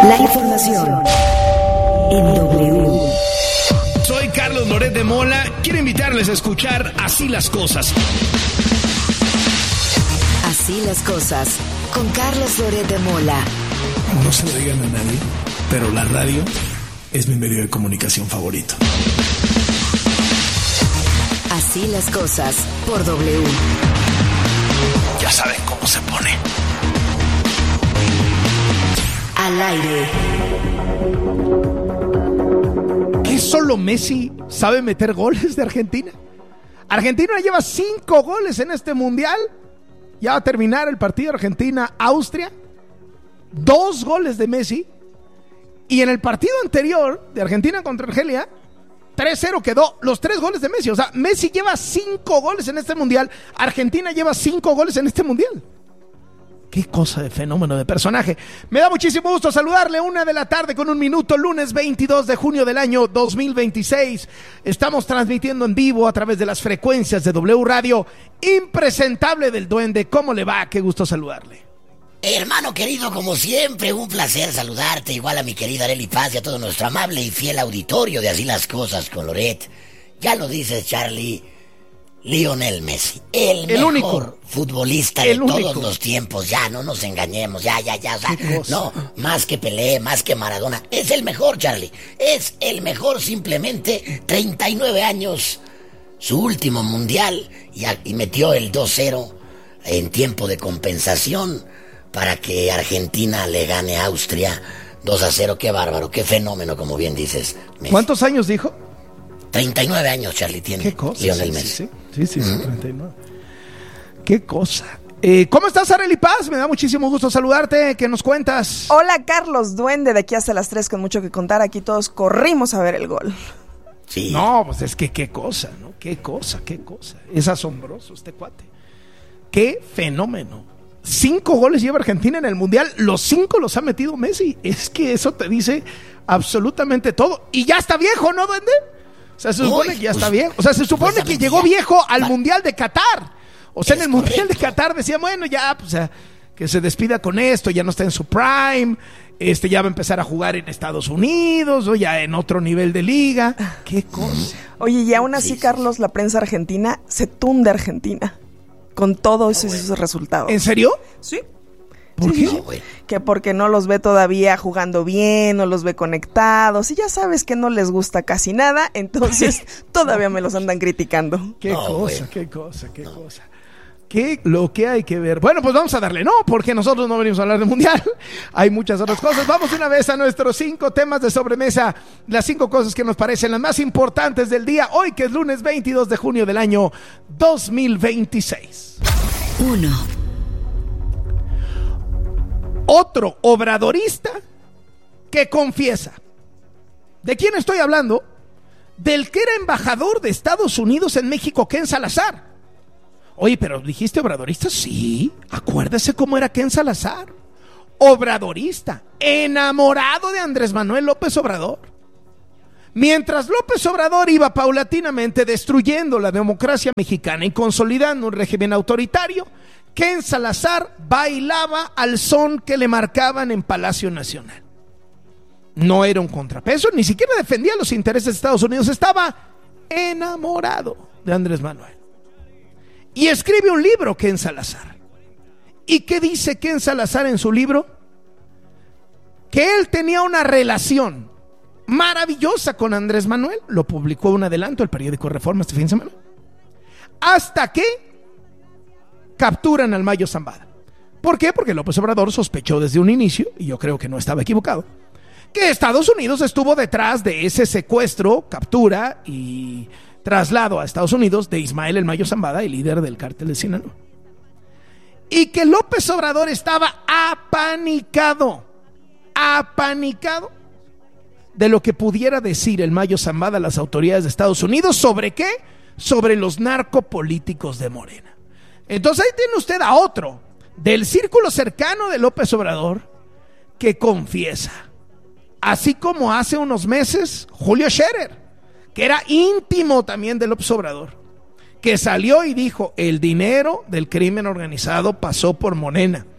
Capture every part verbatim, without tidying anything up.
La información en W. Soy Carlos Loret de Mola. Quiero invitarles a escuchar Así las Cosas. Así las Cosas, con Carlos Loret de Mola. No se lo digan a nadie, pero la radio es mi medio de comunicación favorito. Así las Cosas, por W. Ya saben cómo se pone. Al aire. ¿Qué solo Messi sabe meter goles de Argentina? Argentina lleva cinco goles en este mundial. Ya va a terminar el partido Argentina-Austria. Dos goles de Messi. Y en el partido anterior de Argentina contra Argelia, tres cero quedó los tres goles de Messi. O sea, Messi lleva cinco goles en este mundial. Argentina lleva cinco goles en este mundial. Qué cosa de fenómeno de personaje. Me da muchísimo gusto saludarle. Una de la tarde con un minuto, lunes veintidós de junio del año dos mil veintiséis. Estamos transmitiendo en vivo a través de las frecuencias de W Radio. Impresentable del Duende. ¿Cómo le va? Qué gusto saludarle. Hermano querido, como siempre, un placer saludarte. Igual a mi querida Arely Paz y a todo nuestro amable y fiel auditorio de Así las Cosas con Loret. Ya lo dices, Charlie. Lionel Messi, el, el mejor único futbolista el de único. todos los tiempos. Ya, no nos engañemos, ya, ya, ya. O sea, no, más que Pelé, más que Maradona. Es el mejor, Charlie. Es el mejor, simplemente. treinta y nueve años, su último mundial, y, a, y metió el dos cero en tiempo de compensación para que Argentina le gane a Austria dos a cero. Qué bárbaro, qué fenómeno, como bien dices, Messi. ¿Cuántos años dijo? treinta y nueve años, Charlie, tiene. Qué cosa. Lionel sí, Messi. Sí, sí, sí, sí, sí, treinta y nueve. Qué cosa. Eh, ¿Cómo estás, Arely Paz? Me da muchísimo gusto saludarte. ¿Qué nos cuentas? Hola, Carlos Duende, de aquí hasta las tres con mucho que contar. Aquí todos corrimos a ver el gol. Sí. No, pues es que qué cosa, ¿no? Qué cosa, qué cosa. Es asombroso este cuate. Qué fenómeno. Cinco goles lleva Argentina en el Mundial. Los cinco los ha metido Messi. Es que eso te dice absolutamente todo. Y ya está viejo, ¿no, Duende? O sea, se supone Uy, que ya pues, está viejo. O sea, se supone que llegó ya. viejo al Va. Mundial de Qatar. O sea, Es en el Mundial correcto. de Qatar decía, bueno, ya, pues, o sea, que se despida con esto, ya no está en su prime, este ya va a empezar a jugar en Estados Unidos, o ya en otro nivel de liga. Qué cosa. Oye, y aún así, Sí, sí, Carlos, la prensa argentina se tunde a Argentina con todos esos bueno. resultados. ¿En serio? Sí. ¿Por Sí, qué? sí. No, güey. Que porque no los ve todavía jugando bien, no los ve conectados, y ya sabes que no les gusta casi nada, entonces todavía me los andan criticando. Qué No, cosa, güey. qué cosa, qué cosa. ¿Qué lo que hay que ver? Bueno, pues vamos a darle, no, porque nosotros no venimos a hablar de mundial. Hay muchas otras cosas. Vamos de una vez a nuestros cinco temas de sobremesa. Las cinco cosas que nos parecen las más importantes del día. Hoy, que es lunes veintidós de junio del año dos mil veintiséis. Uno. Otro obradorista que confiesa. ¿De quién estoy hablando? Del que era embajador de Estados Unidos en México, Ken Salazar. Oye, pero ¿dijiste obradorista? Sí, acuérdese cómo era Ken Salazar. Obradorista, enamorado de Andrés Manuel López Obrador. Mientras López Obrador iba paulatinamente destruyendo la democracia mexicana y consolidando un régimen autoritario, Ken Salazar bailaba al son que le marcaban en Palacio Nacional. No era un contrapeso, ni siquiera defendía los intereses de Estados Unidos, estaba enamorado de Andrés Manuel. Y escribe un libro, Ken Salazar. ¿Y qué dice Ken Salazar en su libro? Que él tenía una relación maravillosa con Andrés Manuel. Lo publicó un adelanto el periódico Reforma este fin de semana. Hasta que capturan al Mayo Zambada. ¿Por qué? Porque López Obrador sospechó desde un inicio, y yo creo que no estaba equivocado, que Estados Unidos estuvo detrás de ese secuestro, captura y traslado a Estados Unidos de Ismael el Mayo Zambada, el líder del cártel de Sinaloa. Y que López Obrador estaba apanicado, apanicado de lo que pudiera decir el Mayo Zambada a las autoridades de Estados Unidos. ¿Sobre qué? Sobre los narcopolíticos de Morena. Entonces ahí tiene usted a otro del círculo cercano de López Obrador que confiesa, así como hace unos meses Julio Scherer, que era íntimo también de López Obrador, que salió y dijo: el dinero del crimen organizado pasó por Morena.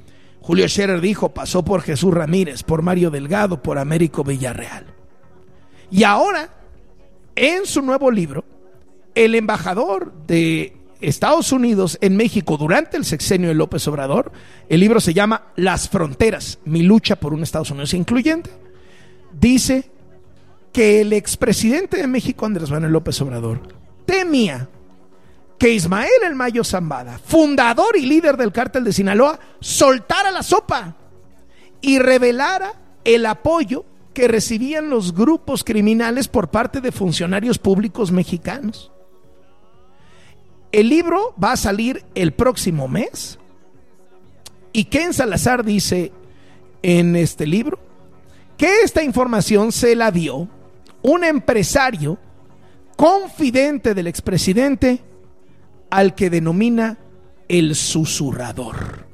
Julio Scherer dijo, pasó por Jesús Ramírez, por Mario Delgado, por Américo Villarreal. Y ahora, en su nuevo libro, el embajador de Estados Unidos en México durante el sexenio de López Obrador, el libro se llama Las Fronteras, mi lucha por un Estados Unidos incluyente, dice que el expresidente de México, Andrés Manuel López Obrador, temía que Ismael El Mayo Zambada, fundador y líder del cártel de Sinaloa, soltara la sopa y revelara el apoyo que recibían los grupos criminales por parte de funcionarios públicos mexicanos. El libro va a salir el próximo mes y Ken Salazar dice en este libro que esta información se la dio un empresario confidente del expresidente al que denomina el susurrador.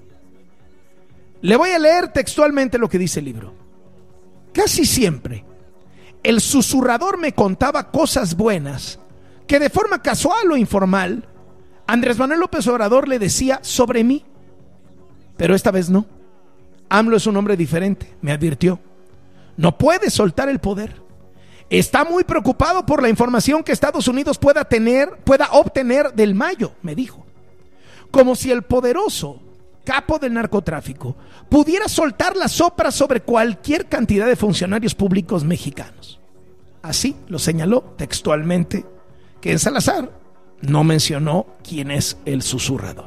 Le voy a leer textualmente lo que dice el libro. Casi siempre el susurrador me contaba cosas buenas que de forma casual o informal Andrés Manuel López Obrador le decía sobre mí, pero esta vez no. AMLO es un hombre diferente, me advirtió. No puede soltar el poder. Está muy preocupado por la información que Estados Unidos pueda tener, pueda obtener del Mayo, me dijo. Como si el poderoso capo del narcotráfico pudiera soltar la sopra sobre cualquier cantidad de funcionarios públicos mexicanos. Así lo señaló textualmente Ken Salazar. No mencionó quién es el susurrador.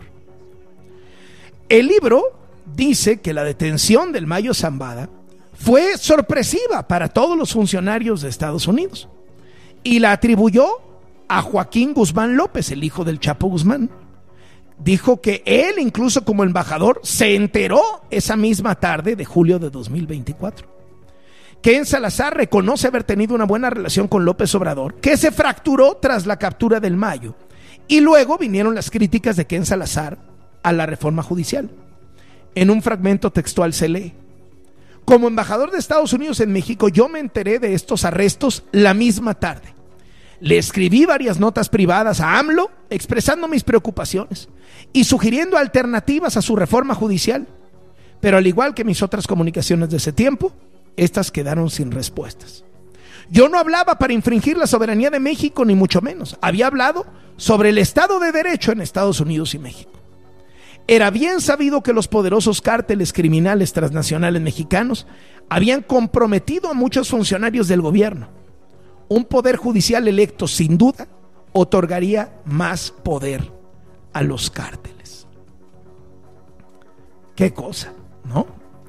El libro dice que la detención del Mayo Zambada fue sorpresiva para todos los funcionarios de Estados Unidos y la atribuyó a Joaquín Guzmán López, el hijo del Chapo Guzmán. Dijo que él, incluso como embajador, se enteró esa misma tarde de julio de dos mil veinticuatro. Ken Salazar reconoce haber tenido una buena relación con López Obrador, que se fracturó tras la captura del Mayo, y luego vinieron las críticas de Ken Salazar a la reforma judicial. En un fragmento textual se lee: como embajador de Estados Unidos en México, yo me enteré de estos arrestos la misma tarde. Le escribí varias notas privadas a AMLO expresando mis preocupaciones y sugiriendo alternativas a su reforma judicial. Pero al igual que mis otras comunicaciones de ese tiempo, estas quedaron sin respuestas. Yo no hablaba para infringir la soberanía de México, ni mucho menos. Había hablado sobre el Estado de Derecho en Estados Unidos y México. Era bien sabido que los poderosos cárteles criminales transnacionales mexicanos habían comprometido a muchos funcionarios del gobierno. Un poder judicial electo, sin duda, otorgaría más poder a los cárteles. Qué cosa, ¿no?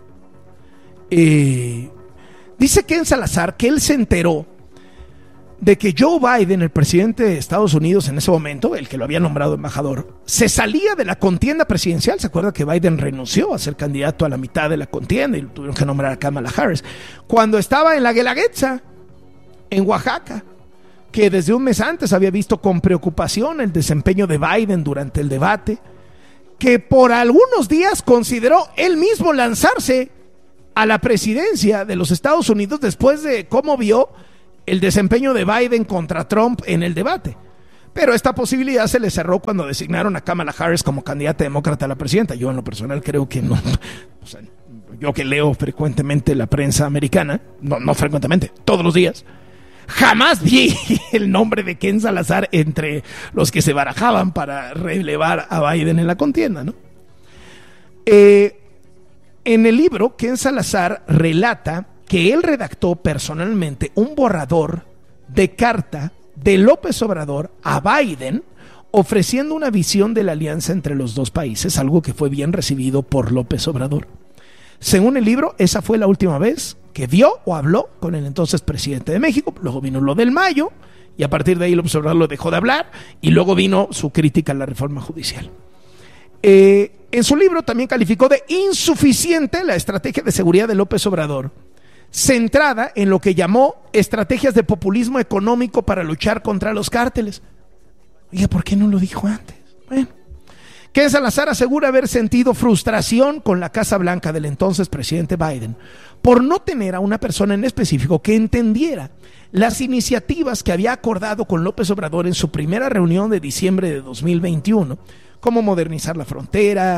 Eh, dice Ken Salazar que él se enteró de que Joe Biden, el presidente de Estados Unidos en ese momento, el que lo había nombrado embajador, se salía de la contienda presidencial. ¿Se acuerda que Biden renunció a ser candidato a la mitad de la contienda y lo tuvieron que nombrar a Kamala Harris? Cuando estaba en la Guelaguetza, en Oaxaca, que desde un mes antes había visto con preocupación el desempeño de Biden durante el debate, que por algunos días consideró él mismo lanzarse a la presidencia de los Estados Unidos después de cómo vio el desempeño de Biden contra Trump en el debate. Pero esta posibilidad se le cerró cuando designaron a Kamala Harris como candidata demócrata a la presidenta. Yo en lo personal creo que no, o sea, yo que leo frecuentemente la prensa americana, no, no frecuentemente, todos los días, jamás vi el nombre de Ken Salazar entre los que se barajaban para relevar a Biden en la contienda, ¿no? Eh, en el libro, Ken Salazar relata que él redactó personalmente un borrador de carta de López Obrador a Biden ofreciendo una visión de la alianza entre los dos países, algo que fue bien recibido por López Obrador. Según el libro, esa fue la última vez que vio o habló con el entonces presidente de México. Luego vino lo del Mayo y a partir de ahí López Obrador lo dejó de hablar y luego vino su crítica a la reforma judicial. Eh, en su libro también calificó de insuficiente la estrategia de seguridad de López Obrador, centrada en lo que llamó estrategias de populismo económico para luchar contra los cárteles. Oye, ¿por qué no lo dijo antes? Bueno, Ken Salazar asegura haber sentido frustración con la Casa Blanca del entonces presidente Biden por no tener a una persona en específico que entendiera las iniciativas que había acordado con López Obrador en su primera reunión de diciembre de dos mil veintiuno, como modernizar la frontera,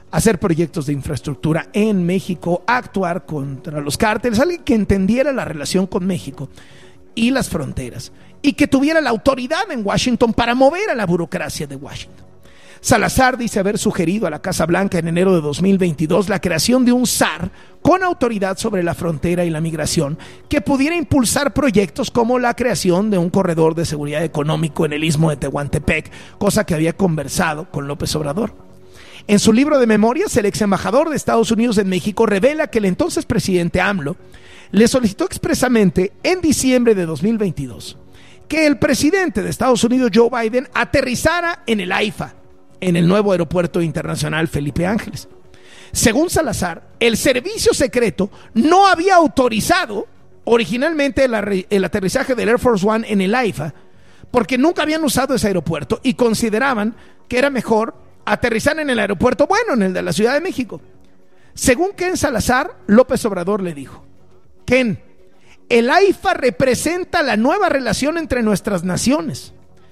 hacer proyectos de infraestructura en México, actuar contra los cárteles, alguien que entendiera la relación con México y las fronteras, y que tuviera la autoridad en Washington para mover a la burocracia de Washington. Salazar dice haber sugerido a la Casa Blanca en enero de dos mil veintidós la creación de un S A R con autoridad sobre la frontera y la migración que pudiera impulsar proyectos como la creación de un corredor de seguridad económico en el istmo de Tehuantepec, cosa que había conversado con López Obrador. En su libro de memorias, el ex embajador de Estados Unidos en México revela que el entonces presidente AMLO le solicitó expresamente en diciembre de dos mil veintidós que el presidente de Estados Unidos, Joe Biden, aterrizara en el AIFA, en el nuevo aeropuerto internacional Felipe Ángeles. Según Salazar, el servicio secreto no había autorizado originalmente el, el aterrizaje del Air Force One en el AIFA porque nunca habían usado ese aeropuerto y consideraban que era mejor aterrizar en el aeropuerto bueno, en el de la Ciudad de México. Según Ken Salazar, López Obrador le dijo: Ken, el AIFA representa la nueva relación entre nuestras naciones.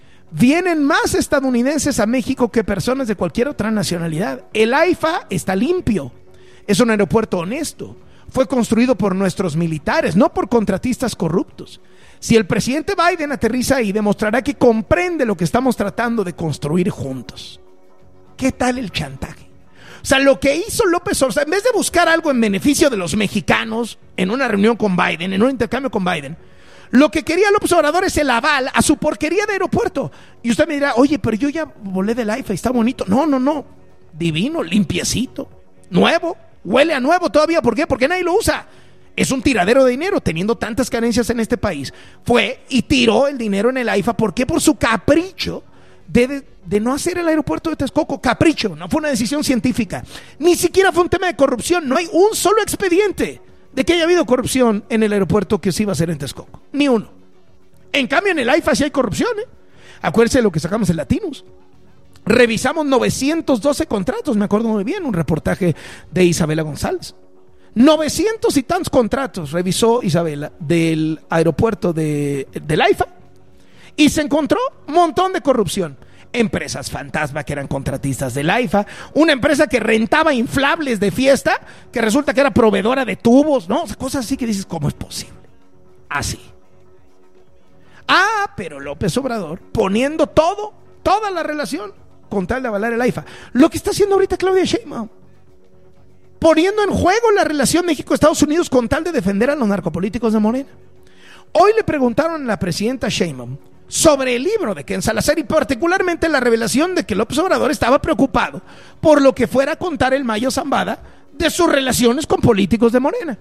Vienen más estadounidenses a México que personas de cualquier otra nacionalidad. El AIFA está limpio. Es un aeropuerto honesto. Fue construido por nuestros militares, no por contratistas corruptos. Si el presidente Biden aterriza ahí, demostrará que comprende lo que estamos tratando de construir juntos. ¿Qué tal el chantaje? O sea, lo que hizo López Obrador, en vez de buscar algo en beneficio de los mexicanos en una reunión con Biden, en un intercambio con Biden, lo que quería López Obrador es el aval a su porquería de aeropuerto. Y usted me dirá: oye, pero yo ya volé del AIFA y está bonito. No, no, no. Divino, limpiecito, nuevo, huele a nuevo todavía. ¿Por qué? Porque nadie lo usa. Es un tiradero de dinero, teniendo tantas carencias en este país. Fue y tiró el dinero en el AIFA. ¿Por qué? Por su capricho de, de, de no hacer el aeropuerto de Texcoco. Capricho, no fue una decisión científica. Ni siquiera fue un tema de corrupción. No hay un solo expediente de que haya habido corrupción en el aeropuerto que se iba a hacer en Texcoco. Ni uno. En cambio, en el AIFA sí hay corrupción, ¿eh? Acuérdense de lo que sacamos en Latinos. Revisamos novecientos doce contratos, me acuerdo muy bien, un reportaje de Isabela González. novecientos y tantos contratos revisó Isabela del aeropuerto de, del AIFA y se encontró un montón de corrupción. Empresas fantasma que eran contratistas del AIFA, una empresa que rentaba inflables de fiesta, que resulta que era proveedora de tubos, ¿no? O sea, cosas así que dices, ¿cómo es posible? Así. Ah, pero López Obrador, poniendo todo, toda la relación, con tal de avalar el AIFA. Lo que está haciendo ahorita Claudia Sheinbaum, poniendo en juego la relación México-Estados Unidos con tal de defender a los narcopolíticos de Morena. Hoy le preguntaron a la presidenta Sheinbaum sobre el libro de Ken Salazar y particularmente la revelación de que López Obrador estaba preocupado por lo que fuera a contar el Mayo Zambada de sus relaciones con políticos de Morena.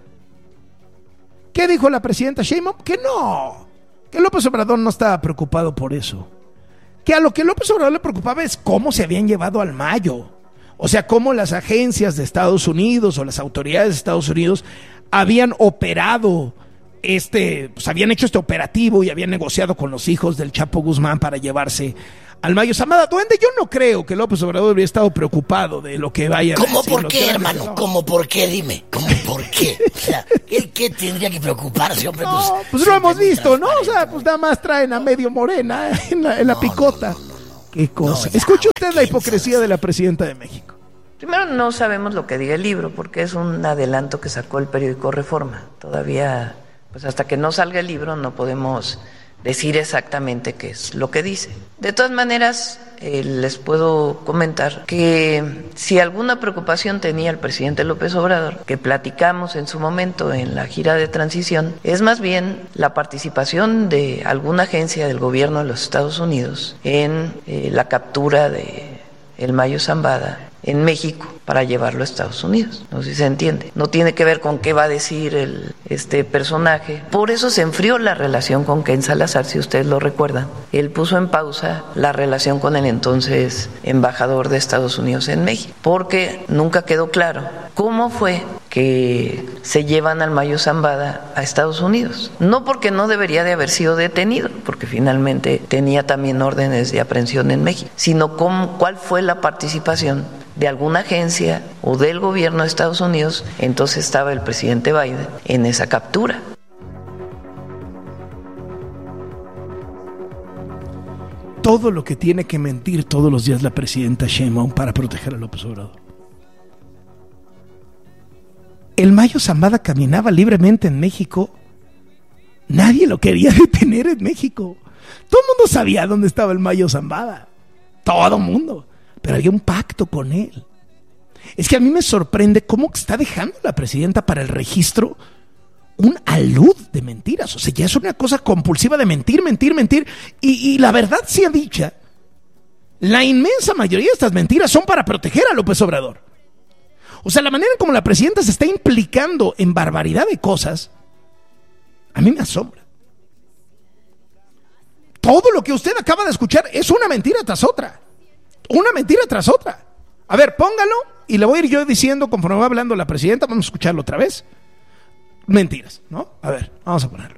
¿Qué dijo la presidenta Sheinbaum? Que no, que López Obrador no estaba preocupado por eso. Que a lo que López Obrador le preocupaba es cómo se habían llevado al Mayo. O sea, cómo las agencias de Estados Unidos o las autoridades de Estados Unidos habían operado Este, pues habían hecho este operativo y habían negociado con los hijos del Chapo Guzmán para llevarse al Mayo Zambada. Duende, yo no creo que López Obrador hubiera estado preocupado de lo que vaya a decir. ¿Cómo por qué, hermano? No. ¿Cómo por qué? Dime. ¿Cómo por qué? O sea, ¿el qué tendría que preocuparse, hombre? No, pues, pues lo hemos visto, ¿no? O sea, pues nada más traen a medio Morena en la, en la no, picota. No, no, no, no. Qué cosa. No, ya, Escuche usted la ¿quién hipocresía sabe? de la presidenta de México. Primero, no sabemos lo que diga el libro, porque es un adelanto que sacó el periódico Reforma. Todavía, pues hasta que no salga el libro, no podemos decir exactamente qué es lo que dice. De todas maneras, eh, les puedo comentar que si alguna preocupación tenía el presidente López Obrador, que platicamos en su momento en la gira de transición, es más bien la participación de alguna agencia del gobierno de los Estados Unidos en eh, la captura de el Mayo Zambada en México para llevarlo a Estados Unidos. No sé si se entiende. No tiene que ver con qué va a decir el, este personaje. Por eso se enfrió la relación con Ken Salazar, si ustedes lo recuerdan. Él puso en pausa la relación con el entonces embajador de Estados Unidos en México, porque nunca quedó claro cómo fue que se llevan al Mayo Zambada a Estados Unidos. No porque no debería de haber sido detenido, porque finalmente tenía también órdenes de aprehensión en México, sino cómo, cuál fue la participación de alguna agencia o del gobierno de Estados Unidos, entonces estaba el presidente Biden, en esa captura. Todo lo que tiene que mentir todos los días la presidenta Sheinbaum para proteger a López Obrador. el Mayo Zambada caminaba libremente en México, nadie lo quería detener en México. Todo el mundo sabía dónde estaba el Mayo Zambada. Todo el mundo. Pero había un pacto con él. Es que a mí me sorprende cómo está dejando la presidenta para el registro un alud de mentiras. O sea, ya es una cosa compulsiva de mentir, mentir, mentir. Y, y la verdad sea dicha, la inmensa mayoría de estas mentiras son para proteger a López Obrador. O sea, la manera en como la presidenta se está implicando en barbaridad de cosas, a mí me asombra. Todo lo que usted acaba de escuchar es una mentira tras otra. Una mentira tras otra. A ver, póngalo y le voy a ir yo diciendo conforme va hablando la presidenta, vamos a escucharlo otra vez. Mentiras, ¿no? A ver, vamos a ponerlo.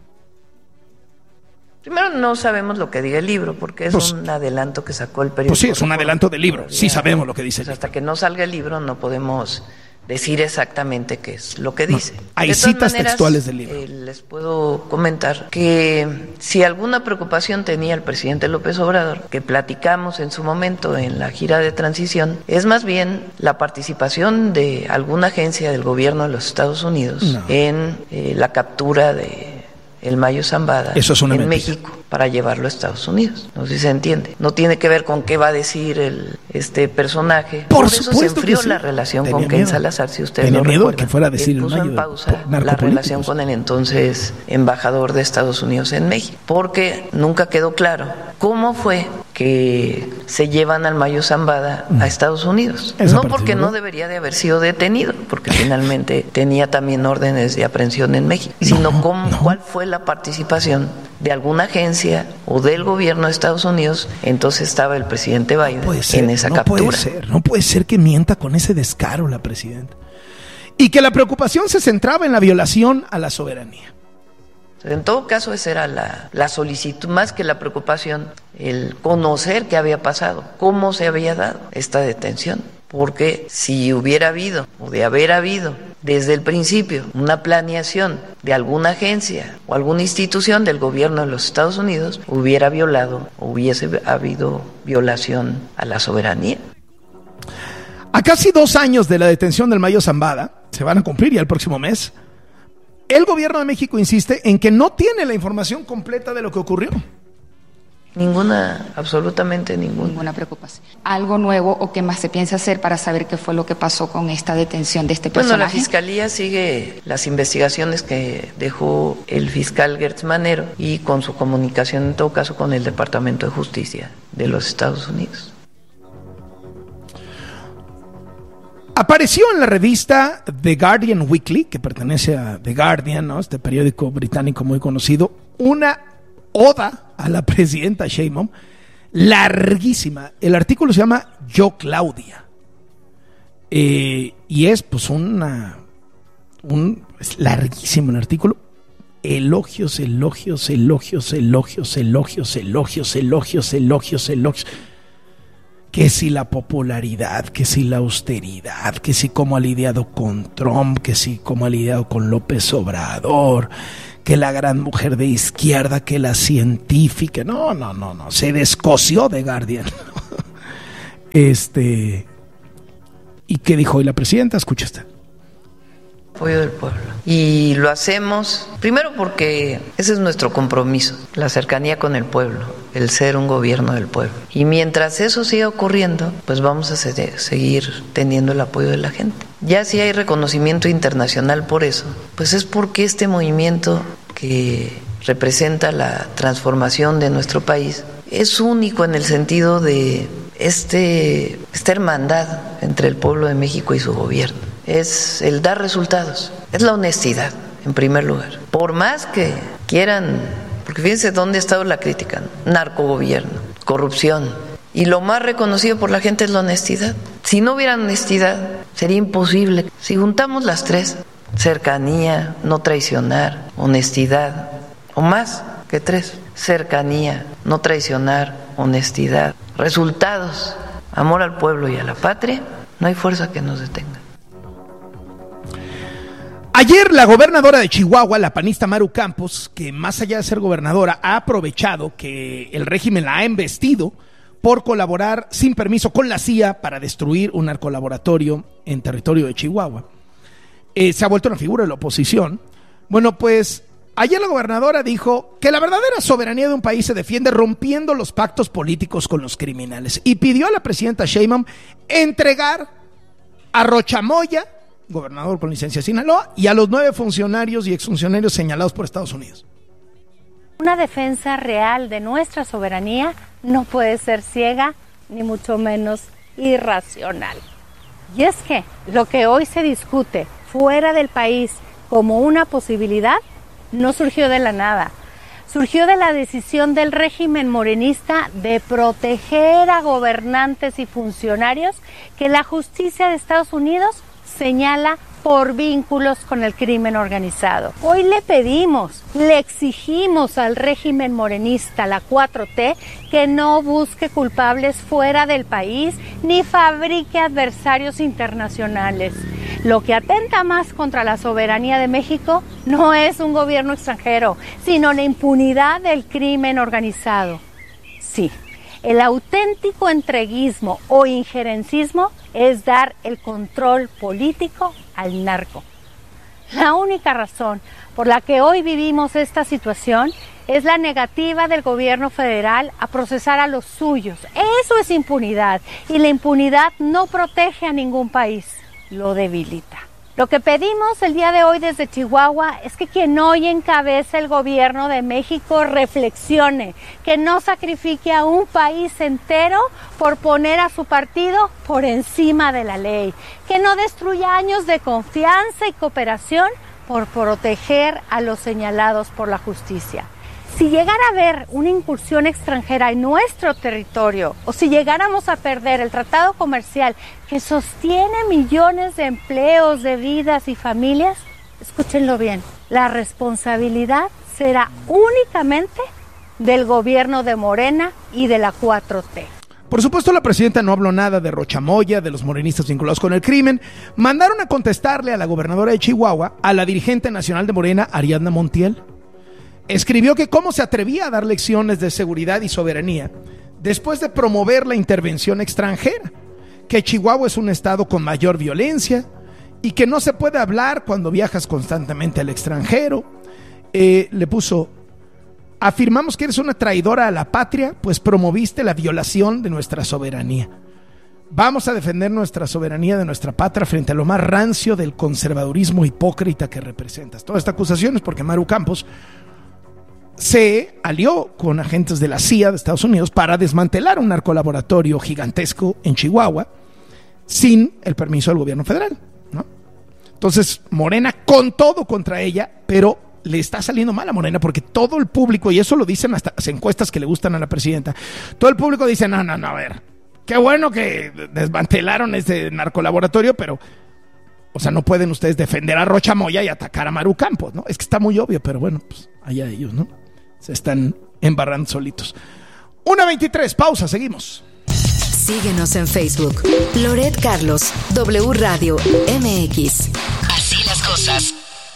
Primero, no sabemos lo que diga el libro, porque es pues, un adelanto que sacó el periódico. Pues sí, es un adelanto del libro, sí sabemos lo que dice. Pues hasta que no salga el libro no podemos decir exactamente qué es lo que dice. No, hay citas maneras, textuales del libro. Eh, les puedo comentar que si alguna preocupación tenía el presidente López Obrador, que platicamos en su momento en la gira de transición, es más bien la participación de alguna agencia del gobierno de los Estados Unidos no. en eh, la captura de el Mayo Zambada Eso es una en mentira. México para llevarlo a Estados Unidos. No sé si se entiende. No tiene que ver con qué va a decir el este personaje. Por, Por eso se enfrió sí. la relación Tenía con Ken miedo. Salazar, si ustedes Tenía lo miedo recuerdan. que fuera a decir Él puso el Mayo en pausa la relación con el entonces embajador de Estados Unidos en México, porque nunca quedó claro cómo fue que se llevan al Mayo Zambada a Estados Unidos. Esa No porque ¿no? no debería de haber sido detenido, porque finalmente tenía también órdenes de aprehensión en México, sino no, cómo, no. cuál fue la participación de alguna agencia o del gobierno de Estados Unidos. Entonces estaba el presidente Biden no ser, en esa no captura. Puede ser, no puede ser que mienta con ese descaro la presidenta. Y que la preocupación se centraba en la violación a la soberanía. En todo caso, esa era la, la solicitud, más que la preocupación, el conocer qué había pasado, cómo se había dado esta detención. Porque si hubiera habido, o de haber habido, desde el principio, una planeación de alguna agencia o alguna institución del gobierno de los Estados Unidos, hubiera violado, o hubiese habido violación a la soberanía. A casi dos años de la detención del Mayo Zambada, se van a cumplir ya el próximo mes, el gobierno de México insiste en que no tiene la información completa de lo que ocurrió. Ninguna, absolutamente ninguna. Ninguna preocupación. ¿Algo nuevo o qué más se piensa hacer para saber qué fue lo que pasó con esta detención de este personaje? Bueno, la Fiscalía sigue las investigaciones que dejó el fiscal Gertz Manero y con su comunicación, en todo caso, con el Departamento de Justicia de los Estados Unidos. Apareció en la revista The Guardian Weekly, que pertenece a The Guardian, ¿no? Este periódico británico muy conocido, una oda a la presidenta Sheinbaum, larguísima. El artículo se llama Yo Claudia. Eh, y es pues una... Un, es larguísimo el artículo. Elogios, elogios, elogios, elogios, elogios, elogios, elogios, elogios, elogios. Que si la popularidad, que si la austeridad, que si cómo ha lidiado con Trump, que si cómo ha lidiado con López Obrador, que la gran mujer de izquierda, que la científica. No, no, no, no. Se descoció de Guardian. Este. ¿Y qué dijo hoy la presidenta? Escucha esta. Apoyo del pueblo. Y lo hacemos primero porque ese es nuestro compromiso, la cercanía con el pueblo, el ser un gobierno del pueblo. Y mientras eso siga ocurriendo, pues vamos a seguir teniendo el apoyo de la gente. Ya si hay reconocimiento internacional por eso, pues es porque este movimiento que representa la transformación de nuestro país es único en el sentido de este, esta hermandad entre el pueblo de México y su gobierno. Es el dar resultados, es la honestidad, en primer lugar. Por más que quieran, porque fíjense dónde ha estado la crítica, ¿no? Narcogobierno, corrupción, y lo más reconocido por la gente es la honestidad. Si no hubiera honestidad, sería imposible. Si juntamos las tres, cercanía, no traicionar, honestidad, o más que tres, cercanía, no traicionar, honestidad, resultados, amor al pueblo y a la patria, no hay fuerza que nos detenga. Ayer la gobernadora de Chihuahua, la panista Maru Campos, que más allá de ser gobernadora, ha aprovechado que el régimen la ha embestido por colaborar sin permiso con la C I A para destruir un narcolaboratorio en territorio de Chihuahua. eh, se ha vuelto una figura de la oposición. Bueno, pues ayer la gobernadora dijo que la verdadera soberanía de un país se defiende rompiendo los pactos políticos con los criminales y pidió a la presidenta Sheinbaum entregar a Rocha Moya, gobernador con licencia de Sinaloa, y a los nueve funcionarios y exfuncionarios señalados por Estados Unidos. Una defensa real de nuestra soberanía no puede ser ciega, ni mucho menos irracional. Y es que lo que hoy se discute fuera del país como una posibilidad no surgió de la nada. Surgió de la decisión del régimen morenista de proteger a gobernantes y funcionarios que la justicia de Estados Unidos señala por vínculos con el crimen organizado. Hoy le pedimos, le exigimos al régimen morenista, la cuatro T, que no busque culpables fuera del país ni fabrique adversarios internacionales. Lo que atenta más contra la soberanía de México no es un gobierno extranjero, sino la impunidad del crimen organizado. Sí, el auténtico entreguismo o injerencismo es dar el control político al narco. La única razón por la que hoy vivimos esta situación es la negativa del gobierno federal a procesar a los suyos. Eso es impunidad, y la impunidad no protege a ningún país, lo debilita. Lo que pedimos el día de hoy desde Chihuahua es que quien hoy encabeza el gobierno de México reflexione, que no sacrifique a un país entero por poner a su partido por encima de la ley, que no destruya años de confianza y cooperación por proteger a los señalados por la justicia. Si llegara a haber una incursión extranjera en nuestro territorio, o si llegáramos a perder el tratado comercial que sostiene millones de empleos, de vidas y familias, escúchenlo bien, la responsabilidad será únicamente del gobierno de Morena y de la cuatro T. Por supuesto, la presidenta no habló nada de Rocha Moya, de los morenistas vinculados con el crimen. Mandaron a contestarle a la gobernadora de Chihuahua, a la dirigente nacional de Morena, Ariadna Montiel. Escribió que cómo se atrevía a dar lecciones de seguridad y soberanía después de promover la intervención extranjera, que Chihuahua es un estado con mayor violencia y que no se puede hablar cuando viajas constantemente al extranjero. Eh, le puso: afirmamos que eres una traidora a la patria, pues promoviste la violación de nuestra soberanía. Vamos a defender nuestra soberanía de nuestra patria frente a lo más rancio del conservadurismo hipócrita que representas. Toda esta acusación es porque Maru Campos se alió con agentes de la C I A de Estados Unidos para desmantelar un narcolaboratorio gigantesco en Chihuahua sin el permiso del gobierno federal, ¿no? Entonces Morena con todo contra ella, pero le está saliendo mal a Morena porque todo el público, y eso lo dicen hasta las encuestas que le gustan a la presidenta, todo el público dice: no, no, no, a ver, qué bueno que desmantelaron ese narcolaboratorio, pero o sea, no pueden ustedes defender a Rocha Moya y atacar a Maru Campos, ¿no? Es que está muy obvio, pero bueno, pues allá ellos, ¿no? Se están embarrando solitos. una veintitrés, pausa, seguimos. Síguenos en Facebook. Loret Carlos, W Radio M X. Así las cosas.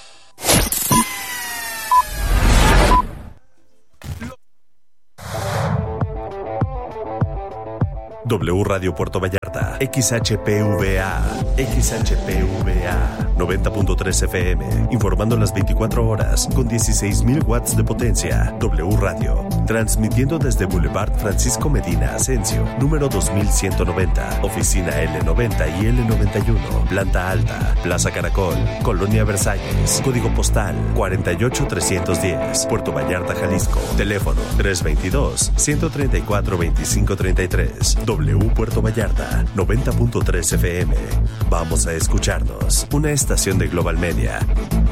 W Radio Puerto Vallarta, X H P V A, X H P V A, noventa punto tres F M, informando las veinticuatro horas con dieciséis mil watts de potencia. W Radio, transmitiendo desde Boulevard Francisco Medina Asensio, número dos mil ciento noventa, oficina L noventa y L noventa y uno, planta alta, Plaza Caracol, Colonia Versalles, código postal cuarenta y ocho trescientos diez, Puerto Vallarta, Jalisco, teléfono tres veintidós, ciento treinta y cuatro, veinticinco treinta y tres. W Puerto Vallarta, noventa punto tres F M. Vamos a escucharnos. Una estación de Global Media.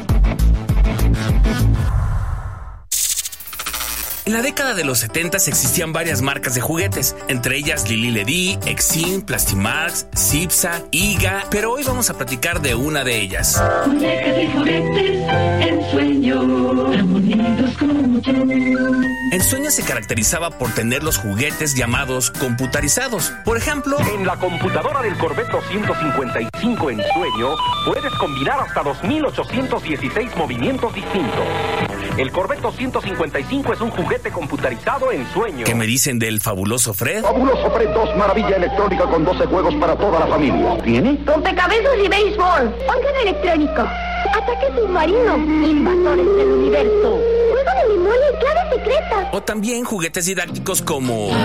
En la década de los setentas existían varias marcas de juguetes, entre ellas Lili Ledy, Exin, Plastimax, Cipsa, Iga, pero hoy vamos a platicar de una de ellas. Muñecas y juguetes, Ensueño, tan bonitos como tú. Ensueño se caracterizaba por tener los juguetes llamados computarizados. Por ejemplo, en la computadora del Corvette doscientos cincuenta y cinco Ensueño puedes combinar hasta dos mil ochocientos dieciséis movimientos distintos. El Corvette doscientos cincuenta y cinco es un juguete computarizado en sueño. ¿Qué me dicen del fabuloso Fred? Fabuloso Fred dos, maravilla electrónica con doce juegos para toda la familia. ¿Tiene? Rompecabezas y béisbol. Órgano electrónico. Ataque submarino. Invasores del universo. Juego de memoria y clave secreta. O también juguetes didácticos como